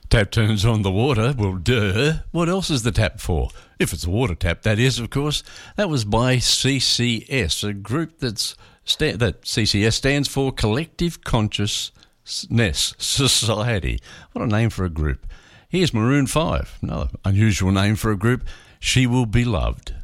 Tap turns on the water. Well, duh. What else is the tap for? If it's a water tap, that is, of course. That was by CCS, a group that CCS stands for Collective Consciousness Society. What a name for a group. Here's Maroon 5, another unusual name for a group. She Will Be Loved.